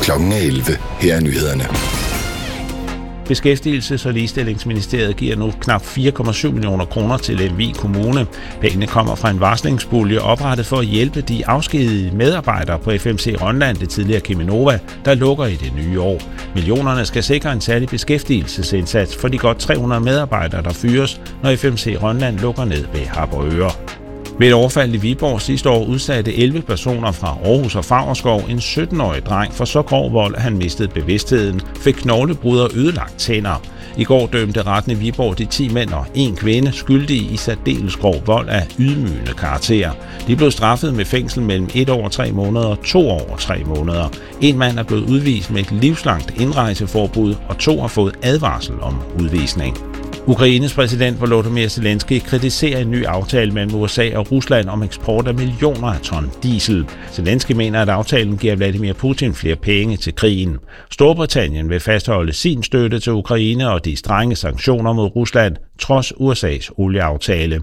Klokken 11. Her er nyhederne. Beskæftigelses- og Ligestillingsministeriet giver nu knap 4,7 millioner kroner til Lemvig Kommune. Pengene kommer fra en varslingspulje oprettet for at hjælpe de afskedigede medarbejdere på FMC Rønland, det tidligere Cheminova, der lukker i det nye år. Millionerne skal sikre en særlig beskæftigelsesindsats for de godt 300 medarbejdere, der fyres, når FMC Rønland lukker ned ved Harboøre. Ved et overfald i Viborg sidste år udsatte 11 personer fra Aarhus og Favrskov en 17-årig dreng for så grov vold, at han mistede bevidstheden, fik knoglebrud og ødelagt tænder. I går dømte retten i Viborg de 10 mænd og 1 kvinde skyldige i særdeles grov vold af ydmygende karakter. De blev straffet med fængsel mellem 1 år og 3 måneder og 2 år og 3 måneder. En mand er blevet udvist med et livslangt indrejseforbud, og 2 har fået advarsel om udvisning. Ukraines præsident Volodymyr Zelensky kritiserer en ny aftale mellem USA og Rusland om eksport af millioner af ton diesel. Zelensky mener, at aftalen giver Vladimir Putin flere penge til krigen. Storbritannien vil fastholde sin støtte til Ukraine og de strenge sanktioner mod Rusland, trods USA's olieaftale.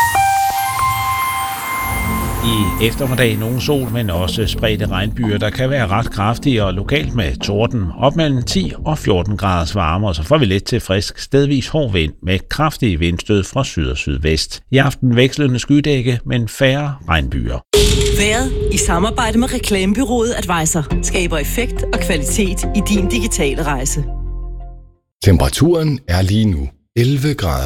I eftermiddag nogen sol, men også spredte regnbyer, der kan være ret kraftige og lokalt med torden. Op mellem 10 og 14 graders varme, og så får vi lidt til frisk, stedvis hård vind med kraftige vindstød fra syd og sydvest. I aften vekslende skydække, men færre regnbyer. Vejret i samarbejde med reklamebureauet Advisor skaber effekt og kvalitet i din digitale rejse. Temperaturen er lige nu 11 grader.